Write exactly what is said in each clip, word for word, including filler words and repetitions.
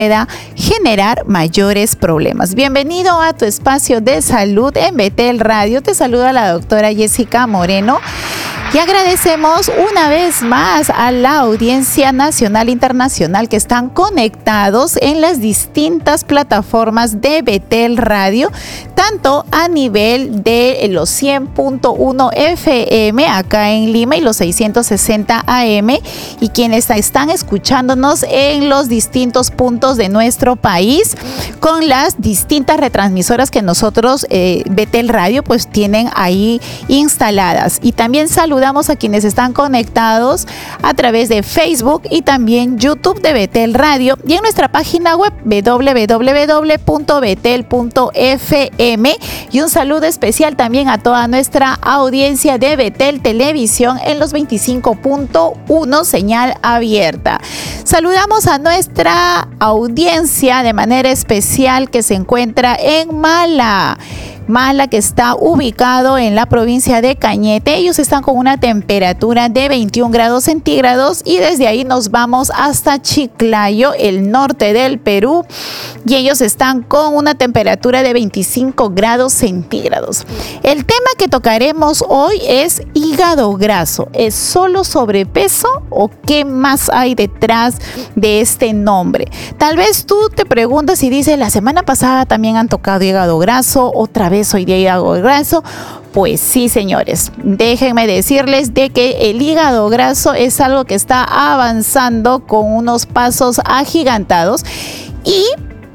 pueda generar mayores problemas. Bienvenido a tu espacio de salud en Betel Radio. Te saluda la doctora Jessica Moreno. Y agradecemos una vez más a la audiencia nacional e internacional que están conectados en las distintas plataformas de Betel Radio, tanto a nivel de los cien punto uno F M acá en Lima y los seiscientos sesenta A M, y quienes están escuchándonos en los distintos puntos de nuestro país con las distintas retransmisoras que nosotros, eh, Betel Radio, pues tienen ahí instaladas. Y también saludamos a quienes están conectados a través de Facebook y también YouTube de Betel Radio y en nuestra página web doble u doble u doble u punto betel punto f m, y un saludo especial también a toda nuestra audiencia de Betel Televisión en los veinticinco punto uno señal abierta. Saludamos a nuestra audiencia de manera especial que se encuentra en Mala. Mala, que está ubicado en la provincia de Cañete. Ellos están con una temperatura de veintiún grados centígrados y desde ahí nos vamos hasta Chiclayo, el norte del Perú, y ellos están con una temperatura de veinticinco grados centígrados. El tema que tocaremos hoy es hígado graso. ¿Es solo sobrepeso o qué más hay detrás de este nombre? Tal vez tú te preguntas y dices, la semana pasada también han tocado hígado graso, otra vez hoy día hígado graso. Pues sí, señores, déjenme decirles de que el hígado graso es algo que está avanzando con unos pasos agigantados, y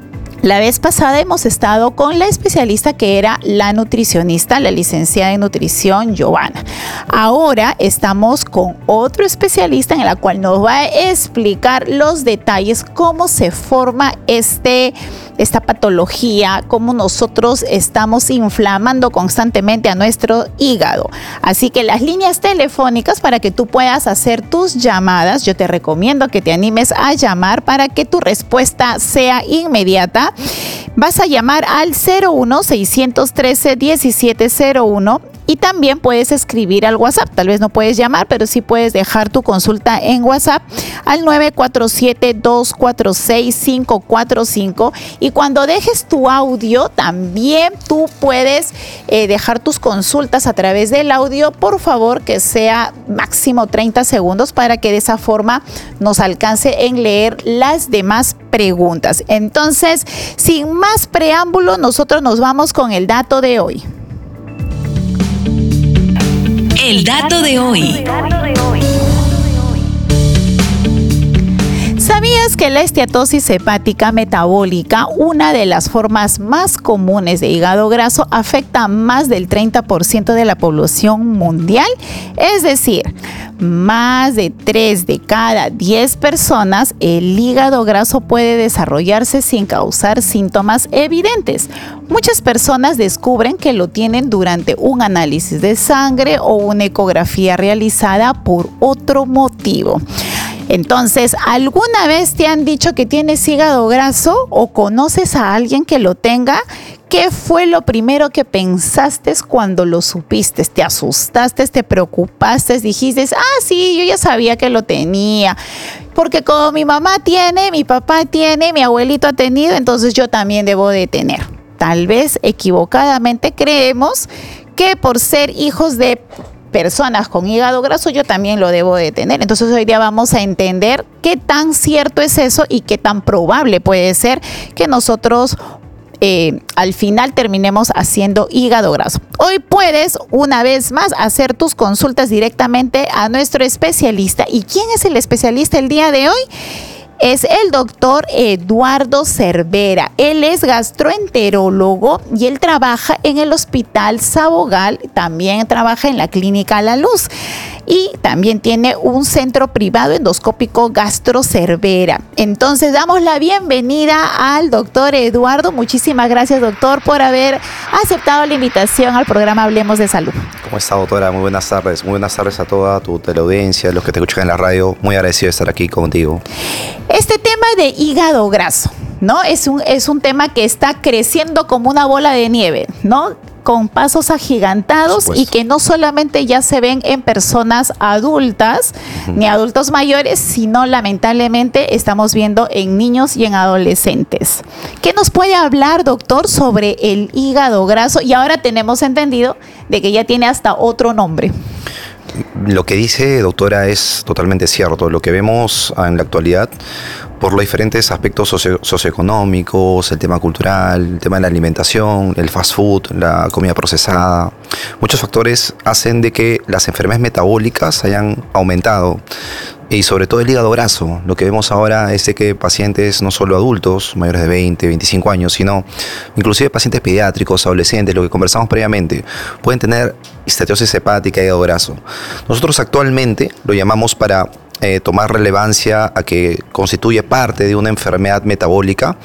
la vez pasada hemos estado con la especialista que era la nutricionista, la licenciada en nutrición, Giovanna. Ahora estamos con otro especialista en la cual nos va a explicar los detalles, cómo se forma este, esta patología, cómo nosotros estamos inflamando constantemente a nuestro hígado. Así que las líneas telefónicas para que tú puedas hacer tus llamadas, yo te recomiendo que te animes a llamar para que tu respuesta sea inmediata. Vas a llamar al cero uno, seiscientos trece, diecisiete cero uno, y también puedes escribir al WhatsApp. Tal vez no puedes llamar, pero sí puedes dejar tu consulta en WhatsApp al nueve cuatro siete, dos cuatro seis, cinco cuatro cinco, y cuando dejes tu audio también tú puedes eh, dejar tus consultas a través del audio. Por favor, que sea máximo treinta segundos para que de esa forma nos alcance en leer las demás preguntas. Entonces, sin más preámbulo, nosotros nos vamos con el dato de hoy. El dato de hoy. ¿Sabías que la esteatosis hepática metabólica, una de las formas más comunes de hígado graso, afecta a más del treinta por ciento de la población mundial? Es decir, más de tres de cada diez personas, el hígado graso puede desarrollarse sin causar síntomas evidentes. Muchas personas descubren que lo tienen durante un análisis de sangre o una ecografía realizada por otro motivo. Entonces, ¿alguna vez te han dicho que tienes hígado graso o conoces a alguien que lo tenga? ¿Qué fue lo primero que pensaste cuando lo supiste? ¿Te asustaste? ¿Te preocupaste? ¿Dijiste, ah, sí, yo ya sabía que lo tenía? Porque como mi mamá tiene, mi papá tiene, mi abuelito ha tenido, entonces yo también debo de tener. Tal vez equivocadamente creemos que por ser hijos de personas con hígado graso yo también lo debo de tener. Entonces hoy día vamos a entender qué tan cierto es eso y qué tan probable puede ser que nosotros eh, al final terminemos haciendo hígado graso. Hoy puedes una vez más hacer tus consultas directamente a nuestro especialista. ¿Y quién es el especialista el día de hoy? Es el doctor Eduardo Cervera. Él es gastroenterólogo y él trabaja en el Hospital Sabogal, también trabaja en la Clínica La Luz y también tiene un centro privado endoscópico Gastro Cervera. Entonces damos la bienvenida al doctor Eduardo. Muchísimas gracias, doctor, por haber aceptado la invitación al programa Hablemos de Salud. ¿Cómo está, doctora? Muy buenas tardes. Muy buenas tardes a toda tu teleaudiencia, los que te escuchan en la radio. Muy agradecido de estar aquí contigo. Este tema de hígado graso, ¿no? Es un, es un tema que está creciendo como una bola de nieve, ¿no? con pasos agigantados y que no solamente ya se ven en personas adultas uh-huh. ni adultos mayores, sino lamentablemente estamos viendo en niños y en adolescentes. ¿Qué nos puede hablar, doctor, sobre el hígado graso? Y ahora tenemos entendido de que ya tiene hasta otro nombre. Lo que dice, doctora, es totalmente cierto. Lo que vemos en la actualidad, por los diferentes aspectos socio- socioeconómicos, el tema cultural, el tema de la alimentación, el fast food, la comida procesada, muchos factores hacen de que las enfermedades metabólicas hayan aumentado. Y sobre todo el hígado graso. Lo que vemos ahora es de que pacientes, no solo adultos, mayores de veinte, veinticinco años, sino inclusive pacientes pediátricos, adolescentes, lo que conversamos previamente, pueden tener esteatosis hepática y hígado graso. Nosotros actualmente lo llamamos para eh, tomar relevancia a que constituye parte de una enfermedad metabólica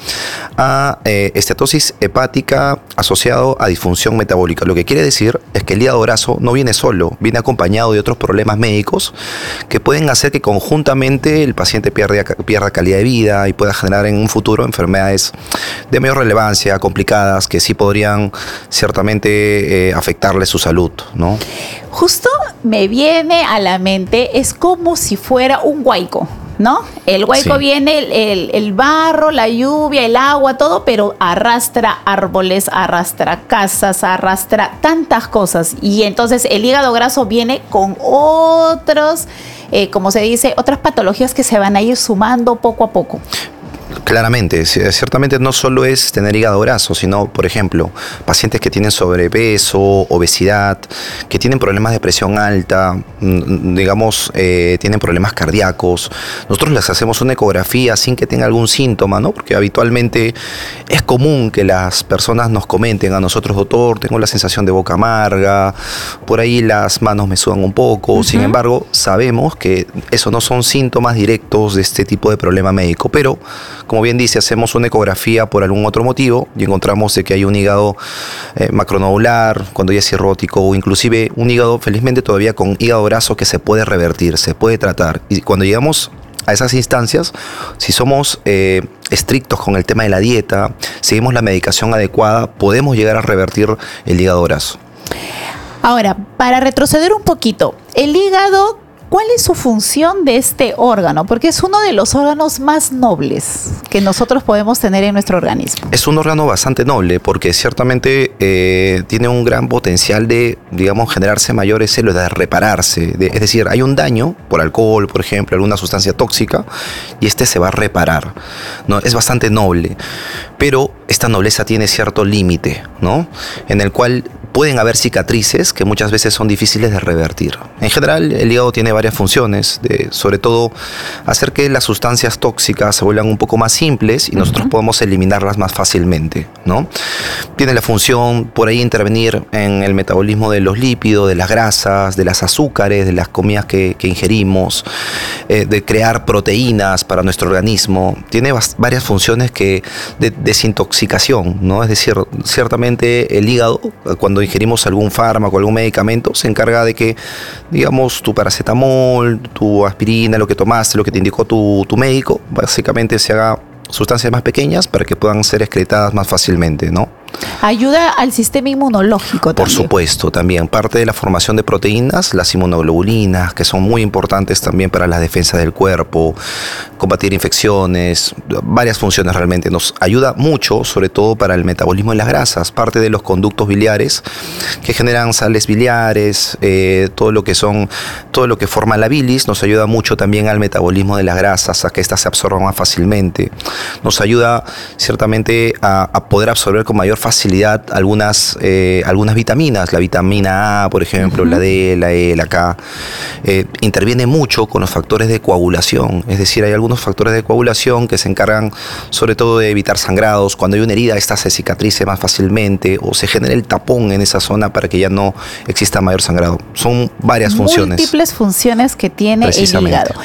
a eh, esteatosis hepática asociado a disfunción metabólica. Lo que quiere decir es que el hígado graso no viene solo, viene acompañado de otros problemas médicos que pueden hacer que conjuntamente el paciente pierda, pierda calidad de vida y pueda generar en un futuro enfermedades de mayor relevancia, complicadas, que sí podrían ciertamente eh, afectarle su salud, ¿no? Justo me viene a la mente, es como si fuera un huaico, ¿no? El huaico sí. viene el, el, el barro, la lluvia, el agua, todo, pero arrastra árboles, arrastra casas, arrastra tantas cosas. Y entonces el hígado graso viene con otros, eh, como se dice, otras patologías que se van a ir sumando poco a poco. Claramente, ciertamente no solo es tener hígado graso, sino, por ejemplo, pacientes que tienen sobrepeso, obesidad, que tienen problemas de presión alta, digamos, eh, tienen problemas cardíacos. Nosotros les hacemos una ecografía sin que tenga algún síntoma, ¿no? Porque habitualmente es común que las personas nos comenten a nosotros, doctor, tengo la sensación de boca amarga, por ahí las manos me sudan un poco. Uh-huh. Sin embargo, sabemos que eso no son síntomas directos de este tipo de problema médico, pero como bien dice, hacemos una ecografía por algún otro motivo y encontramos de que hay un hígado eh, macronodular, cuando ya es cirrótico, o inclusive un hígado, felizmente todavía con hígado graso, que se puede revertir, se puede tratar. Y cuando llegamos a esas instancias, si somos eh, estrictos con el tema de la dieta, seguimos la medicación adecuada, podemos llegar a revertir el hígado graso. Ahora, para retroceder un poquito, el hígado, ¿cuál es su función de este órgano? Porque es uno de los órganos más nobles que nosotros podemos tener en nuestro organismo. Es un órgano bastante noble porque ciertamente eh, tiene un gran potencial de, digamos, generarse mayores células, de repararse. De, es decir, hay un daño por alcohol, por ejemplo, alguna sustancia tóxica, y este se va a reparar, ¿no? Es bastante noble, pero esta nobleza tiene cierto límite, ¿no? En el cual pueden haber cicatrices que muchas veces son difíciles de revertir. En general, el hígado tiene varias funciones, de, sobre todo hacer que las sustancias tóxicas se vuelvan un poco más simples y nosotros uh-huh. podemos eliminarlas más fácilmente, ¿no? Tiene la función por ahí intervenir en el metabolismo de los lípidos, de las grasas, de las azúcares, de las comidas que, que ingerimos, eh, de crear proteínas para nuestro organismo. Tiene vas, varias funciones que de desintoxicación, ¿no? Es decir, ciertamente el hígado, cuando ingerimos algún fármaco, algún medicamento, se encarga de que, digamos, tu paracetamol, tu aspirina, lo que tomaste, lo que te indicó tu, tu médico, básicamente se haga sustancias más pequeñas para que puedan ser excretadas más fácilmente, ¿no? Ayuda al sistema inmunológico también. Por supuesto, también. Parte de la formación de proteínas, las inmunoglobulinas, que son muy importantes también para la defensa del cuerpo, combatir infecciones, varias funciones realmente. Nos ayuda mucho, sobre todo para el metabolismo de las grasas. Parte de los conductos biliares que generan sales biliares, eh, todo lo que son, todo lo que forma la bilis, nos ayuda mucho también al metabolismo de las grasas, a que éstas se absorban más fácilmente. Nos ayuda ciertamente a, a poder absorber con mayor facilidad algunas, eh, algunas vitaminas, la vitamina A, por ejemplo, uh-huh. la D, la E, la K, eh, interviene mucho con los factores de coagulación, es decir, hay algunos factores de coagulación que se encargan sobre todo de evitar sangrados. Cuando hay una herida, esta se cicatrice más fácilmente o se genera el tapón en esa zona para que ya no exista mayor sangrado. Son varias funciones. Múltiples funciones que tiene el hígado.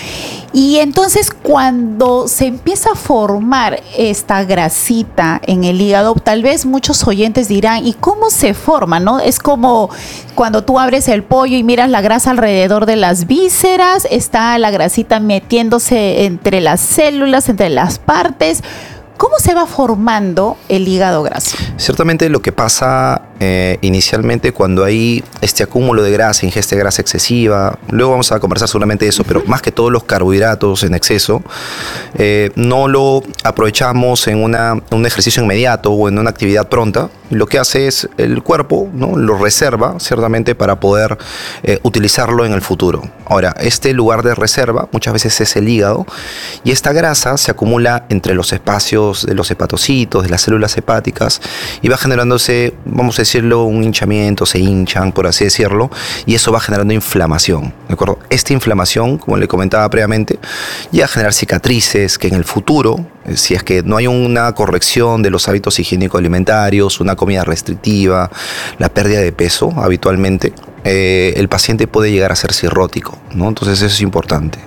Y entonces cuando se empieza a formar esta grasita en el hígado, tal vez muchos oyentes dirán, ¿y cómo se forma, no? Es como cuando tú abres el pollo y miras la grasa alrededor de las vísceras, está la grasita metiéndose entre las células, entre las partes. ¿Cómo se va formando el hígado graso? Ciertamente lo que pasa eh, inicialmente cuando hay este acúmulo de grasa, ingesta de grasa excesiva, luego vamos a conversar seguramente de eso, pero más que todos los carbohidratos en exceso, eh, no lo aprovechamos en una, un ejercicio inmediato o en una actividad pronta. Lo que hace es el cuerpo, ¿no? Lo reserva ciertamente para poder eh, utilizarlo en el futuro. Ahora, este lugar de reserva muchas veces es el hígado y esta grasa se acumula entre los espacios de los hepatocitos, de las células hepáticas y va generándose, vamos a decirlo, un hinchamiento, se hinchan, por así decirlo, y eso va generando inflamación, ¿de acuerdo? Esta inflamación, como le comentaba previamente, llega a generar cicatrices que en el futuro, si es que no hay una corrección de los hábitos higiénico-alimentarios, una comida restrictiva, la pérdida de peso habitualmente, eh, el paciente puede llegar a ser cirrótico, ¿no? Entonces eso es importante.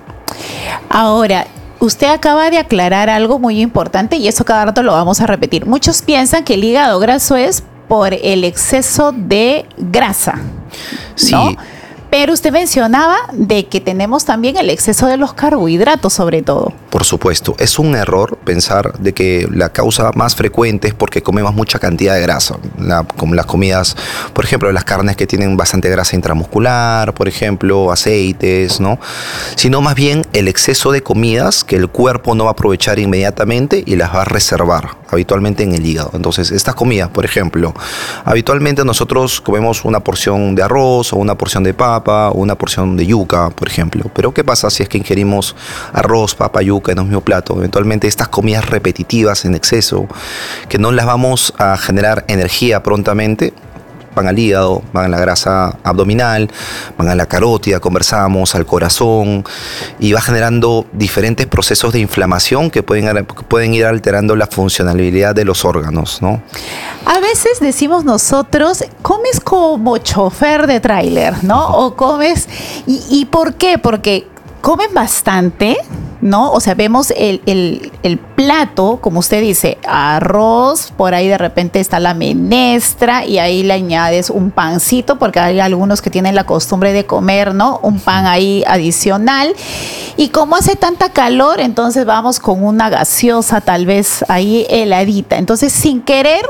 Ahora, usted acaba de aclarar algo muy importante y eso cada rato lo vamos a repetir. Muchos piensan que el hígado graso es por el exceso de grasa, ¿no? Sí. Pero usted mencionaba de que tenemos también el exceso de los carbohidratos, sobre todo. Por supuesto, es un error pensar de que la causa más frecuente es porque comemos mucha cantidad de grasa, la, como las comidas, por ejemplo, las carnes que tienen bastante grasa intramuscular, por ejemplo, aceites, ¿no? Sino más bien el exceso de comidas que el cuerpo no va a aprovechar inmediatamente y las va a reservar, habitualmente en el hígado. Entonces, estas comidas, por ejemplo, habitualmente nosotros comemos una porción de arroz o una porción de papa, o una porción de yuca, por ejemplo. Pero ¿qué pasa si es que ingerimos arroz, papa, yuca en un mismo plato? Eventualmente estas comidas repetitivas en exceso, que no las vamos a generar energía prontamente, van al hígado, van a la grasa abdominal, van a la carótida, conversamos, al corazón, y va generando diferentes procesos de inflamación que pueden, pueden ir alterando la funcionalidad de los órganos, ¿no? A veces decimos nosotros, comes como chofer de tráiler, ¿no? O comes, ¿y, ¿y por qué? Porque comen bastante, ¿no? O sea, vemos el, el, el plato, como usted dice, arroz, por ahí de repente está la menestra y ahí le añades un pancito, porque hay algunos que tienen la costumbre de comer, ¿no? Un pan ahí adicional. Y como hace tanta calor, entonces vamos con una gaseosa tal vez ahí heladita. Entonces, sin querer,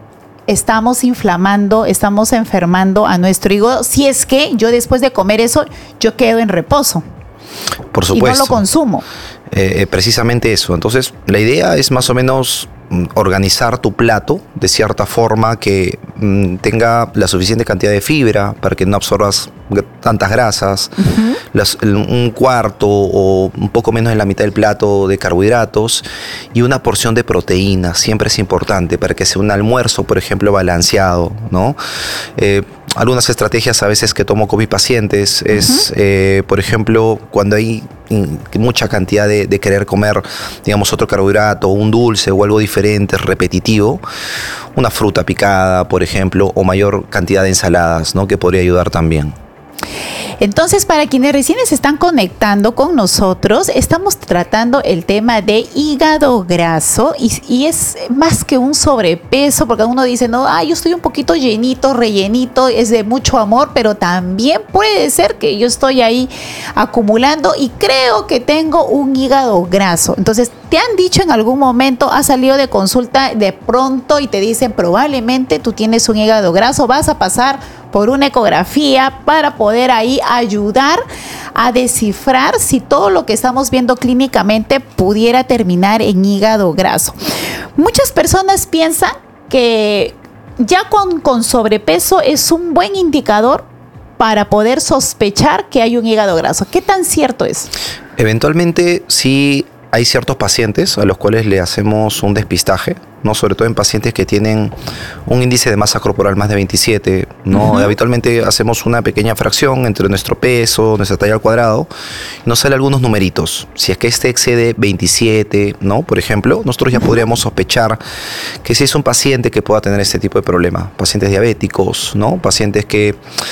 estamos inflamando, estamos enfermando a nuestro hígado. Si es que yo después de comer eso, yo quedo en reposo. Por supuesto. Y no lo consumo. Eh, precisamente eso. Entonces, la idea es más o menos organizar tu plato de cierta forma que mm, tenga la suficiente cantidad de fibra para que no absorbas tantas grasas, uh-huh. las, un cuarto o un poco menos de la mitad del plato de carbohidratos y una porción de proteínas. Siempre es importante para que sea un almuerzo, por ejemplo, balanceado, ¿no? Eh, algunas estrategias a veces que tomo con mis pacientes es, uh-huh. eh, por ejemplo, cuando hay mucha cantidad de, de querer comer, digamos, otro carbohidrato, un dulce o algo diferente, repetitivo, una fruta picada, por ejemplo, o mayor cantidad de ensaladas, ¿no? Que podría ayudar también. Entonces, para quienes recién se están conectando con nosotros, estamos tratando el tema de hígado graso y, y es más que un sobrepeso, porque uno dice, no, ah, yo estoy un poquito llenito, rellenito, es de mucho amor, pero también puede ser que yo estoy ahí acumulando y creo que tengo un hígado graso. Entonces, ¿te han dicho en algún momento, has salido de consulta de pronto y te dicen probablemente tú tienes un hígado graso, vas a pasar por una ecografía para poder ahí ayudar a descifrar si todo lo que estamos viendo clínicamente pudiera terminar en hígado graso? Muchas personas piensan que ya con, con sobrepeso es un buen indicador para poder sospechar que hay un hígado graso. ¿Qué tan cierto es? Eventualmente sí hay ciertos pacientes a los cuales le hacemos un despistaje, ¿no? Sobre todo en pacientes que tienen un índice de masa corporal más de veintisiete, ¿no? Uh-huh. Habitualmente hacemos una pequeña fracción entre nuestro peso, nuestra talla al cuadrado, y nos sale algunos numeritos. Si es que este excede veintisiete, ¿no? Por ejemplo, nosotros ya podríamos sospechar que si es un paciente que pueda tener este tipo de problema. Pacientes diabéticos, ¿no? Pacientes que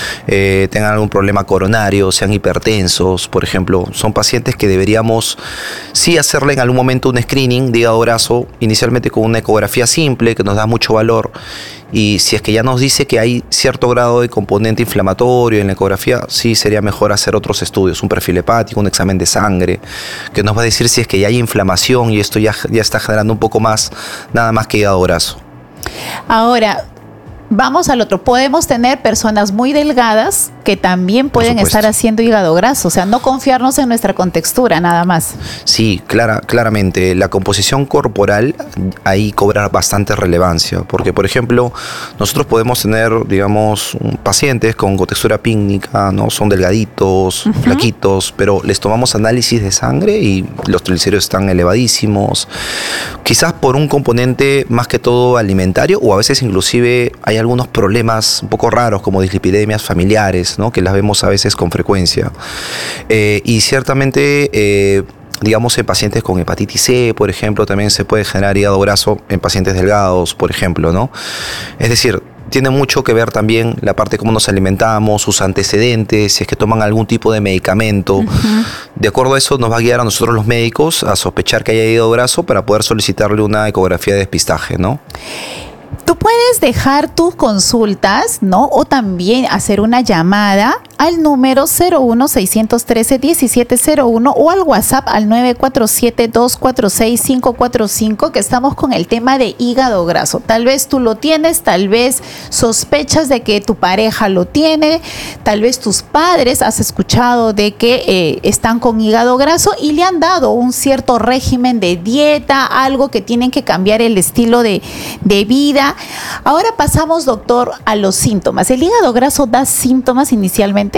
eh, tengan algún problema coronario, sean hipertensos, por ejemplo. Son pacientes que deberíamos sí hacerle en algún momento un screening de hígado graso, inicialmente con una ecografía simple que nos da mucho valor, y si es que ya nos dice que hay cierto grado de componente inflamatorio en la ecografía, sí sería mejor hacer otros estudios, un perfil hepático, un examen de sangre, que nos va a decir si es que ya hay inflamación y esto ya, ya está generando un poco más, nada más que hígado graso. Ahora, vamos al otro. Podemos tener personas muy delgadas que también pueden estar haciendo hígado graso. O sea, no confiarnos en nuestra contextura, nada más. Sí, clara, claramente. La composición corporal ahí cobra bastante relevancia. Porque, por ejemplo, nosotros podemos tener, digamos, pacientes con contextura pícnica, ¿no? Son delgaditos, uh-huh. flaquitos, pero les tomamos análisis de sangre y los triglicéridos están elevadísimos. Quizás por un componente más que todo alimentario, o a veces inclusive hay algunos problemas un poco raros como dislipidemias familiares, ¿no? Que las vemos a veces con frecuencia. Eh, y ciertamente, eh, digamos, en pacientes con hepatitis C, por ejemplo, también se puede generar hígado graso en pacientes delgados, por ejemplo, ¿no? Es decir, tiene mucho que ver también la parte de cómo nos alimentamos, sus antecedentes, si es que toman algún tipo de medicamento. Uh-huh. De acuerdo a eso nos va a guiar a nosotros los médicos a sospechar que haya hígado graso para poder solicitarle una ecografía de despistaje, ¿no? Tú puedes dejar tus consultas, ¿no? O también hacer una llamada al número cero uno, seiscientos trece, diecisiete cero uno o al WhatsApp al nueve cuatro siete, dos cuatro seis, cinco cuatro cinco, que estamos con el tema de hígado graso. Tal vez tú lo tienes, tal vez sospechas de que tu pareja lo tiene, tal vez tus padres has escuchado de que eh, están con hígado graso y le han dado un cierto régimen de dieta, algo que tienen que cambiar el estilo de, de vida. Ahora pasamos, doctor, a los síntomas. ¿El hígado graso da síntomas inicialmente?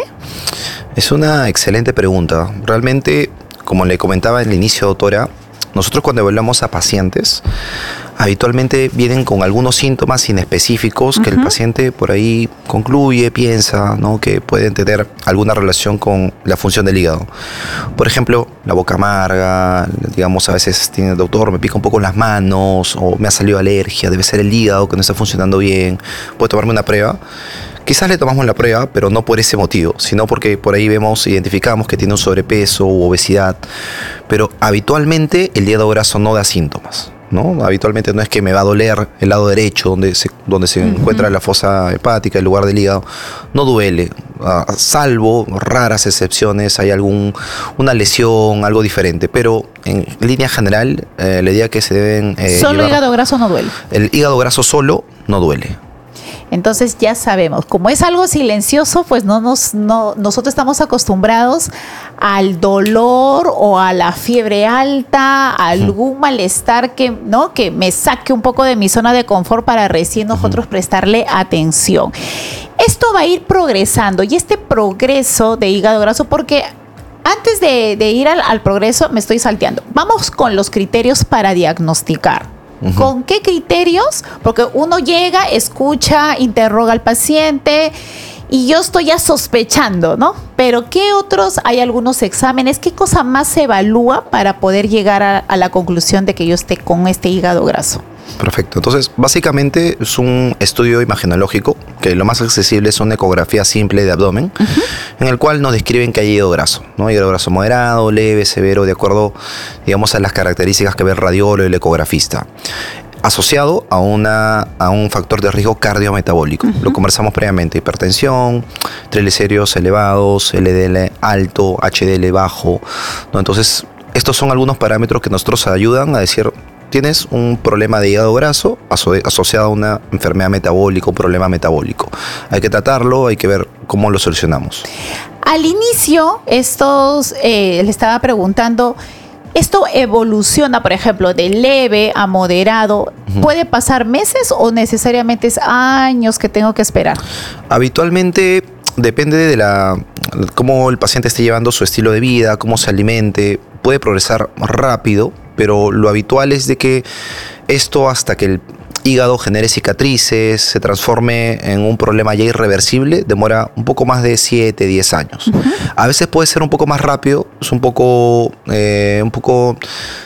Es una excelente pregunta. Realmente, como le comentaba en el inicio, doctora, nosotros cuando evaluamos a pacientes, habitualmente vienen con algunos síntomas inespecíficos que uh-huh. el paciente por ahí concluye, piensa, ¿no? Que pueden tener alguna relación con la función del hígado. Por ejemplo, la boca amarga, digamos, a veces tiene, doctor, me pica un poco las manos, o me ha salido alergia, debe ser el hígado que no está funcionando bien, puede tomarme una prueba. Quizás le tomamos la prueba, pero no por ese motivo, sino porque por ahí vemos, identificamos que tiene un sobrepeso u obesidad. Pero habitualmente el hígado graso no da síntomas, ¿no? Habitualmente no es que me va a doler el lado derecho, donde se, donde se uh-huh. encuentra la fosa hepática, el lugar del hígado. No duele, uh, salvo raras excepciones, hay algún una lesión, algo diferente. Pero en línea general, eh, le diría que se deben... Eh, ¿Solo llevar, hígado graso no duele? El hígado graso solo no duele. Entonces ya sabemos, como es algo silencioso, pues no nos, no, nosotros estamos acostumbrados al dolor o a la fiebre alta, a algún malestar que, ¿no? que me saque un poco de mi zona de confort para recién nosotros prestarle atención. Esto va a ir progresando y este progreso de hígado graso, porque antes de, de ir al, al progreso me estoy salteando. Vamos con los criterios para diagnosticar. Uh-huh. ¿Con qué criterios? Porque uno llega, escucha, interroga al paciente y yo estoy ya sospechando, ¿no? Pero ¿qué otros? Hay algunos exámenes. ¿Qué cosa más se evalúa para poder llegar a, a la conclusión de que yo esté con este hígado graso? Perfecto. Entonces, básicamente es un estudio imagenológico, que lo más accesible es una ecografía simple de abdomen, uh-huh. en el cual nos describen que hay hígado graso, ¿no? Hígado graso moderado, leve, severo, de acuerdo, digamos, a las características que ve el radiólogo y el ecografista, asociado a, una, a un factor de riesgo cardiometabólico. Uh-huh. Lo conversamos previamente: hipertensión, triglicéridos elevados, L D L alto, H D L bajo, ¿no? Entonces, estos son algunos parámetros que nosotros ayudan a decir: tienes un problema de hígado graso aso- asociado a una enfermedad metabólica, un problema metabólico. Hay que tratarlo, hay que ver cómo lo solucionamos. Al inicio, estos, eh, le estaba preguntando, ¿esto evoluciona, por ejemplo, de leve a moderado? Uh-huh. ¿Puede pasar meses o necesariamente es años que tengo que esperar? Habitualmente depende de la cómo el paciente esté llevando su estilo de vida, cómo se alimente. Puede progresar rápido, pero lo habitual es de que esto, hasta que el hígado genere cicatrices, se transforme en un problema ya irreversible, demora un poco más de siete, diez años. Uh-huh. A veces puede ser un poco más rápido, es un poco, eh, un poco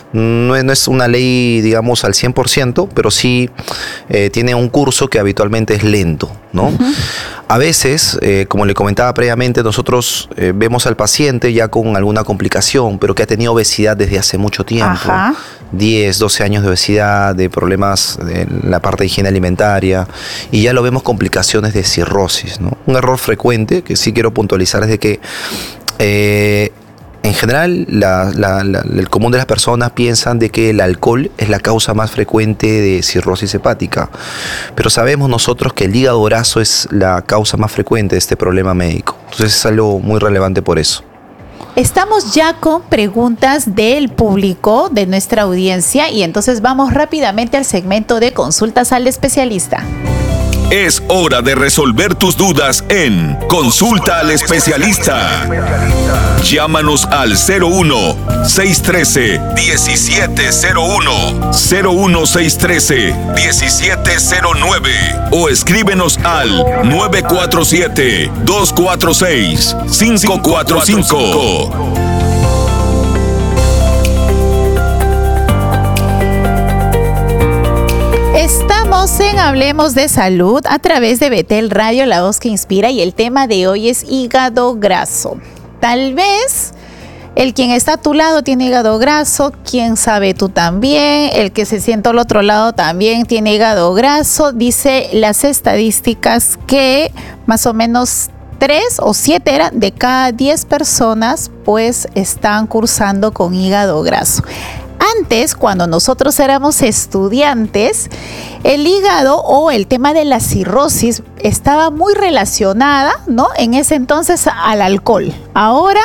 no es, no es una ley, digamos, al cien por ciento, pero sí eh, tiene un curso que habitualmente es lento, ¿no? Uh-huh. A veces, eh, como le comentaba previamente, nosotros eh, vemos al paciente ya con alguna complicación, pero que ha tenido obesidad desde hace mucho tiempo. Ajá. diez, doce años de obesidad, de problemas en la parte de higiene alimentaria, y ya lo vemos complicaciones de cirrosis, ¿no? Un error frecuente que sí quiero puntualizar es de que eh, en general, la, la, la, el común de las personas piensan de que el alcohol es la causa más frecuente de cirrosis hepática, pero sabemos nosotros que el hígado graso es la causa más frecuente de este problema médico. Entonces es algo muy relevante por eso. Estamos ya con preguntas del público, de nuestra audiencia, y entonces vamos rápidamente al segmento de consultas al especialista. Es hora de resolver tus dudas en Consulta al Especialista. Llámanos al cero uno, seis uno tres, uno siete cero uno, cero uno seis uno tres, uno siete cero nueve o escríbenos al nueve cuatro siete, dos cuatro seis, cinco cuatro cinco. Estamos en Hablemos de Salud a través de Betel Radio, la voz que inspira, y el tema de hoy es hígado graso. Tal vez el quien está a tu lado tiene hígado graso, quién sabe tú también, el que se sienta al otro lado también tiene hígado graso. Dice las estadísticas que más o menos tres o siete eran de cada diez personas pues están cursando con hígado graso. Antes, cuando nosotros éramos estudiantes, el hígado o el tema de la cirrosis estaba muy relacionada, ¿no? En ese entonces al alcohol. Ahora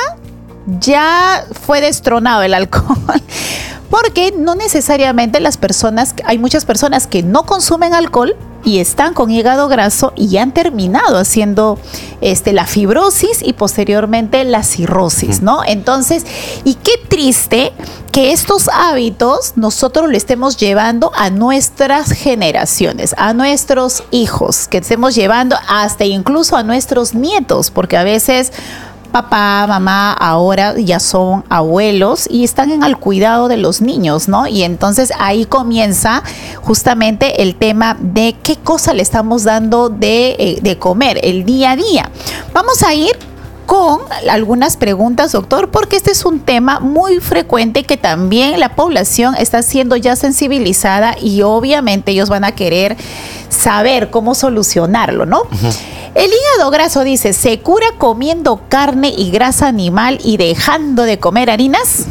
ya fue destronado el alcohol. Porque no necesariamente las personas, hay muchas personas que no consumen alcohol y están con hígado graso y han terminado haciendo este, la fibrosis y posteriormente la cirrosis, ¿no? Entonces, y qué triste que estos hábitos nosotros lo estemos llevando a nuestras generaciones, a nuestros hijos, que estemos llevando hasta incluso a nuestros nietos, porque a veces papá, mamá ahora ya son abuelos y están en el cuidado de los niños, ¿no? Y entonces ahí comienza justamente el tema de qué cosa le estamos dando de, eh, de comer el día a día. Vamos a ir con algunas preguntas, doctor, porque este es un tema muy frecuente que también la población está siendo ya sensibilizada y obviamente ellos van a querer saber cómo solucionarlo, ¿no? Uh-huh. El hígado graso, dice, ¿se cura comiendo carne y grasa animal y dejando de comer harinas?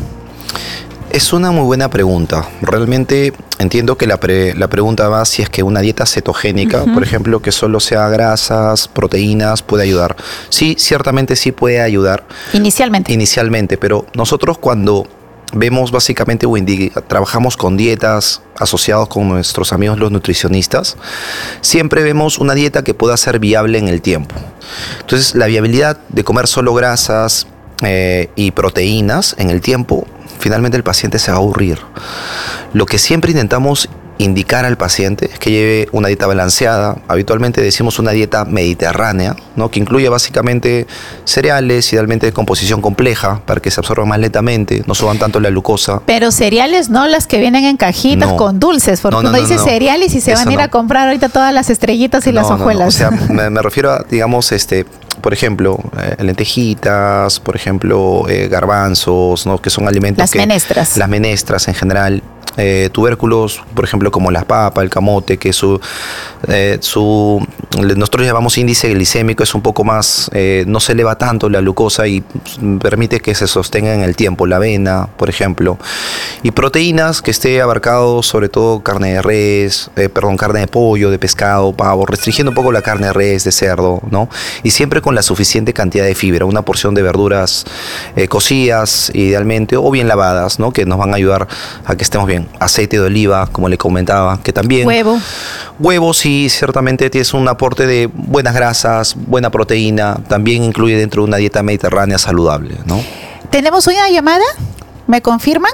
Es una muy buena pregunta. Realmente entiendo que la, pre, la pregunta va si es que una dieta cetogénica, uh-huh. por ejemplo, que solo sea grasas, proteínas, puede ayudar. Sí, ciertamente sí puede ayudar. Inicialmente. Inicialmente, pero nosotros cuando vemos básicamente o indica, trabajamos con dietas asociados con nuestros amigos los nutricionistas, siempre vemos una dieta que pueda ser viable en el tiempo. Entonces, la viabilidad de comer solo grasas eh, y proteínas en el tiempo, finalmente el paciente se va a aburrir. Lo que siempre intentamos indicar al paciente es que lleve una dieta balanceada. Habitualmente decimos una dieta mediterránea, ¿no? Que incluye básicamente cereales, idealmente de composición compleja, para que se absorban más lentamente, no suban tanto la glucosa. Pero cereales no las que vienen en cajitas no. con dulces, porque no, no, uno no, dice no, no. cereales y se Eso van a ir no. a comprar ahorita todas las estrellitas y no, las hojuelas. No, no. O sea, me, me refiero a, digamos, este... por ejemplo, eh, lentejitas, por ejemplo, eh, garbanzos, ¿no? Que son alimentos las que... Las menestras. Las menestras en general. Eh, tubérculos, por ejemplo, como la papa, el camote, que su, eh, su nosotros llamamos índice glicémico, es un poco más, eh, no se eleva tanto la glucosa y permite que se sostenga en el tiempo. La avena, por ejemplo. Y proteínas que esté abarcado sobre todo carne de res, eh, perdón, carne de pollo, de pescado, pavo, restringiendo un poco la carne de res, de cerdo, ¿no? Y siempre con la suficiente cantidad de fibra, una porción de verduras eh, cocidas, idealmente, o bien lavadas, ¿no? Que nos van a ayudar a que estemos bien. Aceite de oliva, como le comentaba, que también... Huevo. Huevo, sí, ciertamente tienes un aporte de buenas grasas, buena proteína, también incluye dentro de una dieta mediterránea saludable, ¿no? ¿Tenemos una llamada? ¿Me confirman?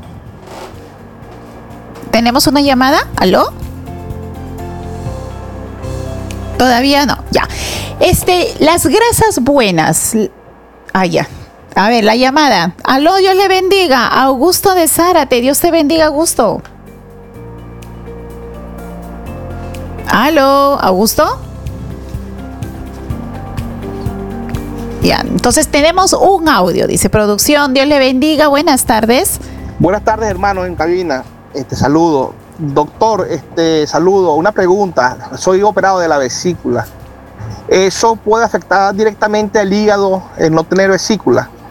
¿Tenemos una llamada? ¿Aló? Todavía no, ya. Este, las grasas buenas... Ah, ya. A ver, la llamada. Aló, Dios le bendiga. Augusto de Zárate. Dios te bendiga, Augusto. Aló, Augusto. Ya, entonces tenemos un audio. Dice producción, Dios le bendiga. Buenas tardes. Buenas tardes, hermano, en cabina. Este, saludo. Doctor, este, saludo. Una pregunta. Soy operado de la vesícula. ¿Eso puede afectar directamente al hígado el no tener vesícula?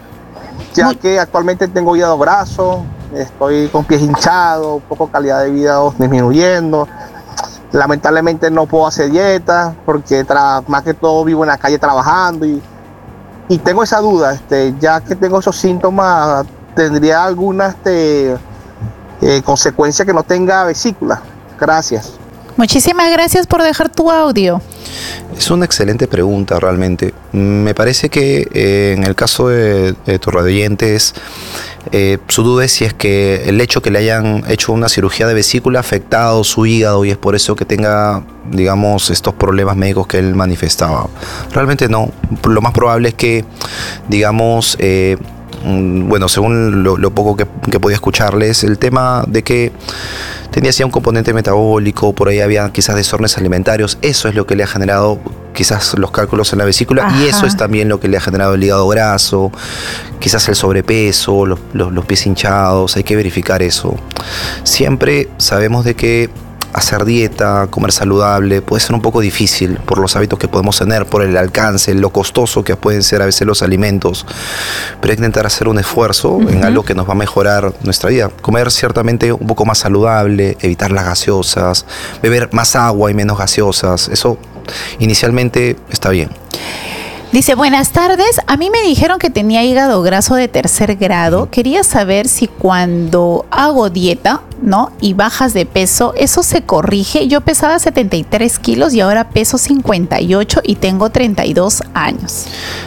ya Muy... que actualmente tengo hígado graso, estoy con pies hinchados, un poco calidad de vida disminuyendo. Lamentablemente no puedo hacer dieta porque tra- más que todo vivo en la calle trabajando y, y tengo esa duda, este, ya que tengo esos síntomas, ¿tendría alguna este, eh, consecuencia que no tenga vesícula? Gracias. Muchísimas gracias por dejar tu audio. Es una excelente pregunta realmente. Me parece que eh, en el caso de, de tus radioyentes, eh, su duda es si es que el hecho que le hayan hecho una cirugía de vesícula ha afectado su hígado y es por eso que tenga, digamos, estos problemas médicos que él manifestaba. Realmente no. Lo más probable es que, digamos, eh, bueno, según lo, lo poco que, que podía escucharles, el tema de que tenía ya un componente metabólico, por ahí había quizás desórdenes alimentarios, eso es lo que le ha generado quizás los cálculos en la vesícula. Ajá. Y eso es también lo que le ha generado el hígado graso, quizás el sobrepeso, los, los, los pies hinchados, hay que verificar eso. Siempre sabemos de que hacer dieta, comer saludable, puede ser un poco difícil por los hábitos que podemos tener, por el alcance, lo costoso que pueden ser a veces los alimentos, pero hay que intentar hacer un esfuerzo uh-huh. en algo que nos va a mejorar nuestra vida. Comer ciertamente un poco más saludable, evitar las gaseosas, beber más agua y menos gaseosas, eso inicialmente está bien. Dice, buenas tardes, a mí me dijeron que tenía hígado graso de tercer grado. Quería saber si cuando hago dieta, ¿no? Y bajas de peso, ¿eso se corrige? Yo pesaba setenta y tres kilos y ahora peso cincuenta y ocho y tengo treinta y dos años.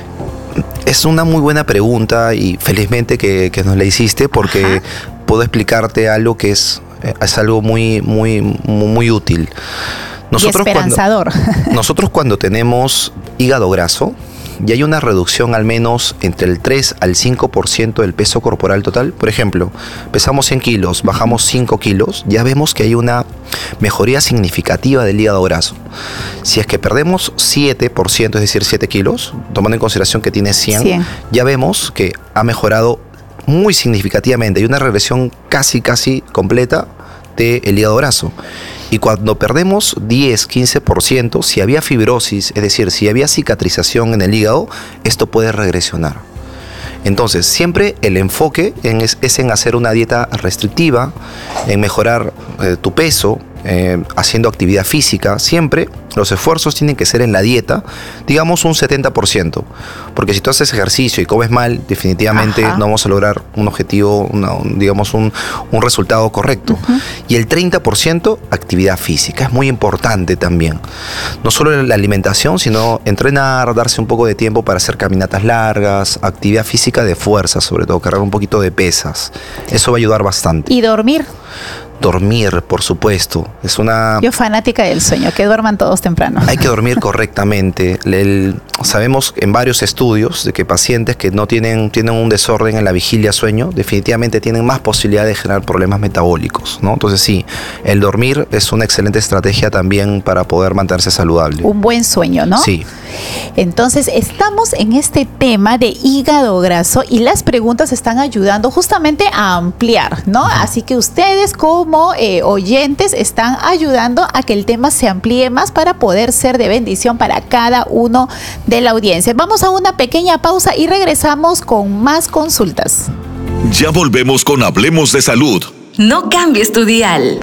Es una muy buena pregunta y felizmente que, que nos la hiciste porque Ajá. puedo explicarte algo que es, es algo muy, muy, muy, muy útil. Nosotros y esperanzador. Cuando, nosotros cuando tenemos hígado graso, y hay una reducción al menos entre el tres al cinco por ciento del peso corporal total. Por ejemplo, pesamos cien kilos, bajamos cinco kilos, ya vemos que hay una mejoría significativa del hígado graso. Si es que perdemos siete por ciento, es decir, siete kilos, tomando en consideración que tiene cien, cien, ya vemos que ha mejorado muy significativamente. Hay una regresión casi, casi completa del hígado graso. Y cuando perdemos diez, quince por ciento, si había fibrosis, es decir, si había cicatrización en el hígado, esto puede regresionar. Entonces, siempre el enfoque en es, es en hacer una dieta restrictiva, en mejorar eh, tu peso, eh, haciendo actividad física. Siempre los esfuerzos tienen que ser en la dieta, digamos un setenta por ciento. Porque si tú haces ejercicio y comes mal, definitivamente Ajá. no vamos a lograr un objetivo, una, un, digamos un, un resultado correcto. Uh-huh. Y el treinta por ciento, actividad física. Es muy importante también. No solo la alimentación, sino entrenar, darse un poco de tiempo para hacer caminatas largas, actividad física de fuerza, sobre todo, cargar un poquito de pesas. Eso va a ayudar bastante. ¿Y dormir? Dormir, por supuesto. Es una... Yo fanática del sueño, que duerman todos temprano. Hay que dormir correctamente. El, sabemos en varios estudios de que pacientes que no tienen, tienen un desorden en la vigilia sueño, definitivamente tienen más posibilidad de generar problemas metabólicos, ¿no? Entonces sí, el dormir es una excelente estrategia también para poder mantenerse saludable. Un buen sueño, ¿no? Sí. Entonces estamos en este tema de hígado graso y las preguntas están ayudando justamente a ampliar, ¿no? Así que ustedes como como eh, oyentes están ayudando a que el tema se amplíe más para poder ser de bendición para cada uno de la audiencia. Vamos a una pequeña pausa y regresamos con más consultas. Ya volvemos con Hablemos de Salud. No cambies tu dial.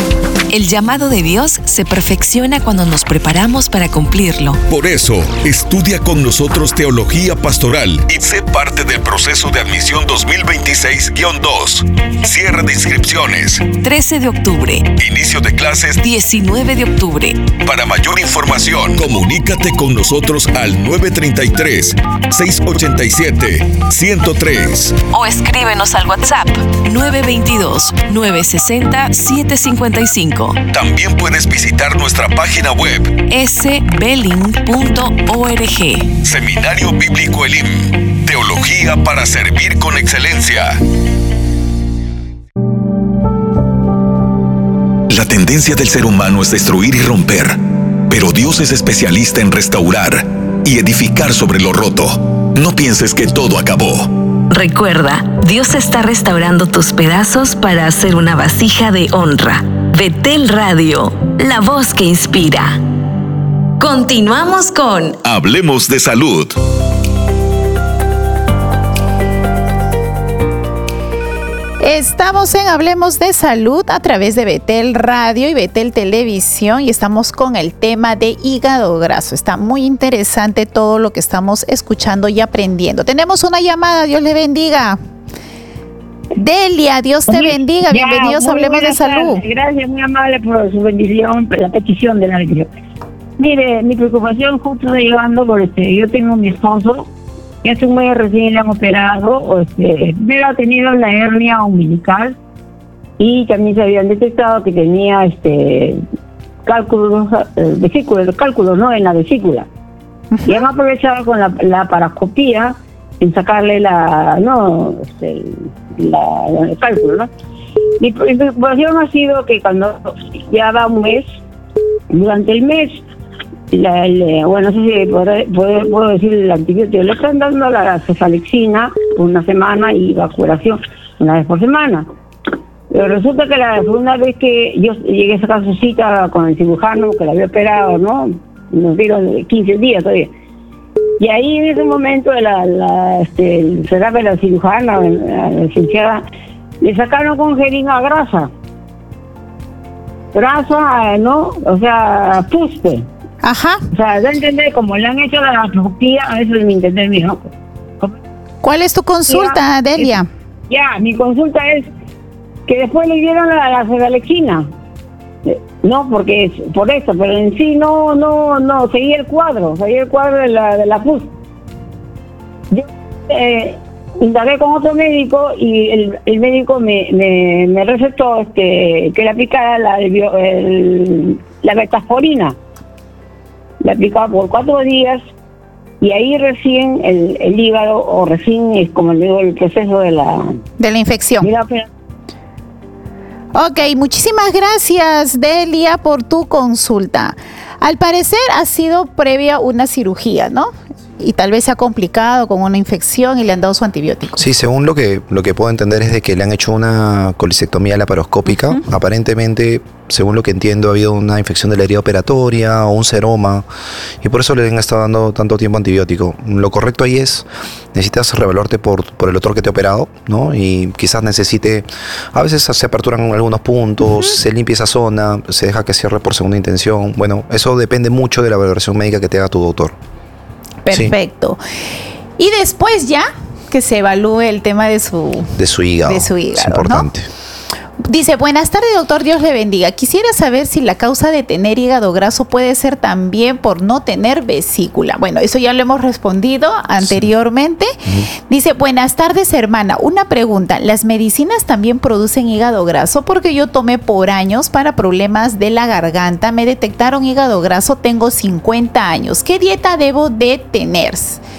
El llamado de Dios se perfecciona cuando nos preparamos para cumplirlo. Por eso, estudia con nosotros Teología Pastoral y sé parte del proceso de admisión dos mil veintiséis guión dos. Cierre de inscripciones. trece de octubre. Inicio de clases. diecinueve de octubre. Para mayor información, comunícate con nosotros al nueve treinta y tres, seiscientos ochenta y siete, ciento tres. O escríbenos al WhatsApp nueve veintidós, novecientos sesenta, setecientos cincuenta y cinco. También puedes visitar nuestra página web s belling punto org. Seminario Bíblico Elim. Teología para servir con excelencia. La tendencia del ser humano es destruir y romper, pero Dios es especialista en restaurar y edificar sobre lo roto. No pienses que todo acabó. Recuerda, Dios está restaurando tus pedazos para hacer una vasija de honra. Betel Radio, la voz que inspira. Continuamos con Hablemos de Salud. Estamos en Hablemos de Salud a través de Betel Radio y Betel Televisión y estamos con el tema de hígado graso. Está muy interesante todo lo que estamos escuchando y aprendiendo. Tenemos una llamada, Dios le bendiga. Delia, Dios te bendiga, ya, bienvenidos a Hablemos de Salud. Tardes. Gracias, muy amable por su bendición, por la petición de la bendición. Mire, mi preocupación justo está llegando por este, yo tengo mi esposo, que hace un mes recién le han operado, este, pero ha tenido la hernia umbilical y también se habían detectado que tenía este cálculos, eh, vesículas, cálculos, ¿no? En la vesícula. Uh-huh. Y han aprovechado con la, la paroscopía en sacarle la, no, este, la, el cálculo, ¿no? Mi preocupación ha sido que cuando ya va un mes, durante el mes, La, la, bueno, no sé si puedo, puedo, puedo decir el antibiótico. Le están dando la cefalexina por una semana y vacunación una vez por semana. Pero resulta que la segunda vez que yo llegué a sacar su cita con el cirujano, que la había operado, ¿no? Nos dieron quince días todavía. Y ahí en ese momento la, la, este, será de la cirujana, la licenciada, le sacaron con jeringa grasa. Grasa, ¿no? O sea, fuste. Ajá. O sea, da a entender, como le han hecho la laparoscopía, a eso es mi entender mío. ¿Cuál es tu consulta, ya, Delia? Es, ya, mi consulta es que después le dieron la, la cefalexina. No, porque es por eso, pero en sí no, no, no, seguía el cuadro, seguía el cuadro de la, de la F U S. Yo eh, indagué con otro médico y el, el médico me, me, me recetó este, que le aplicara la, el, el, la betaforina. La aplicaba por cuatro días y ahí recién el, el hígado, o recién es como le digo, el proceso de la... De la infección. Mira, pero... Ok, muchísimas gracias, Delia, por tu consulta. Al parecer ha sido previa una cirugía, ¿no? Y tal vez se ha complicado con una infección y le han dado su antibiótico. Sí, según lo que lo que puedo entender es de que le han hecho una colisectomía laparoscópica. Uh-huh. Aparentemente, según lo que entiendo, ha habido una infección de la herida operatoria o un seroma y por eso le han estado dando tanto tiempo antibiótico. Lo correcto ahí es, necesitas revaluarte por, por el doctor que te ha operado, ¿no? Y quizás necesite, a veces se aperturan algunos puntos, uh-huh. se limpia esa zona, se deja que cierre por segunda intención. Bueno, eso depende mucho de la valoración médica que te haga tu doctor. Perfecto. Sí. Y después ya que se evalúe el tema de su, de su hígado. De su hígado, es importante. ¿no? Dice, buenas tardes, doctor, Dios le bendiga. Quisiera saber si la causa de tener hígado graso puede ser también por no tener vesícula. Bueno, eso ya lo hemos respondido anteriormente. Sí. Dice, buenas tardes, hermana. Una pregunta, ¿las medicinas también producen hígado graso? Porque yo tomé por años para problemas de la garganta. Me detectaron hígado graso, tengo cincuenta años. ¿Qué dieta debo de tener?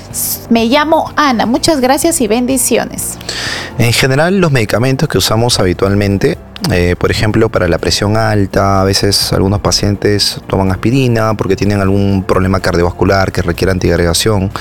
Me llamo Ana, muchas gracias y bendiciones. En general, los medicamentos que usamos habitualmente, eh, por ejemplo, para la presión alta, a veces algunos pacientes toman aspirina porque tienen algún problema cardiovascular que requiere antiagregación.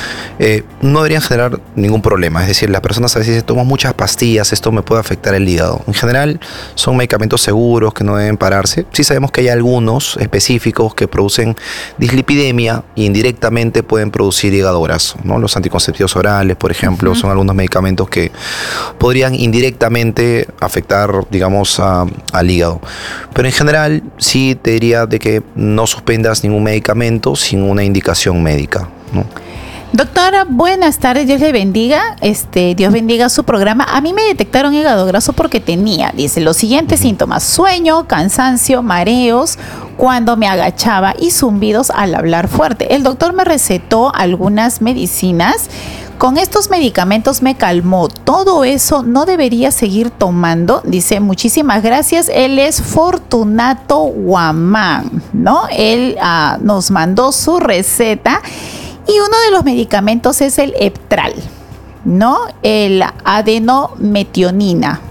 Eh, no deberían generar ningún problema. Es decir, las personas a veces dicen, tomo muchas pastillas, esto me puede afectar el hígado. En general, son medicamentos seguros que no deben pararse. Sí sabemos que hay algunos específicos que producen dislipidemia e indirectamente pueden producir hígado graso, ¿no? Los anticonceptivos orales, por ejemplo, uh-huh. son algunos medicamentos que podrían indirectamente afectar, digamos, a, al hígado. Pero en general, sí te diría de que no suspendas ningún medicamento sin una indicación médica, ¿no? Doctora, buenas tardes, Dios le bendiga, este, Dios bendiga su programa. A mí me detectaron hígado graso porque tenía, dice, los siguientes síntomas: sueño, cansancio, mareos cuando me agachaba y zumbidos al hablar fuerte. El doctor me recetó algunas medicinas. Con estos medicamentos me calmó. Todo eso no debería seguir tomando. Dice, muchísimas gracias. Él es Fortunato Guamán, ¿no? Él uh, nos mandó su receta. Y uno de los medicamentos es el Eptral, ¿no? El adenometionina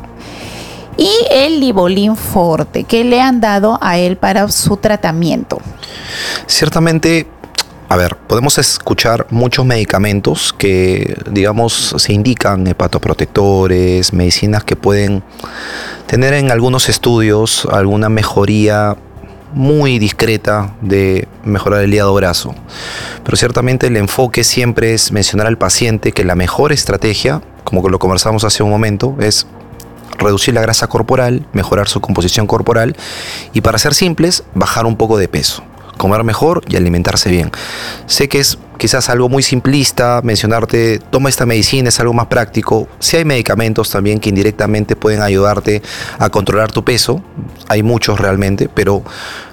y el Livolin Forte, que le han dado a él para su tratamiento. Ciertamente, a ver, podemos escuchar muchos medicamentos que, digamos, se indican, hepatoprotectores, medicinas que pueden tener en algunos estudios alguna mejoría muy discreta de mejorar el hígado graso. Pero ciertamente el enfoque siempre es mencionar al paciente que la mejor estrategia, como lo conversamos hace un momento, es reducir la grasa corporal, mejorar su composición corporal y, para ser simples, bajar un poco de peso, comer mejor y alimentarse bien. Sé que es quizás algo muy simplista mencionarte, toma esta medicina, es algo más práctico. Sí hay medicamentos también que indirectamente pueden ayudarte a controlar tu peso, hay muchos realmente, pero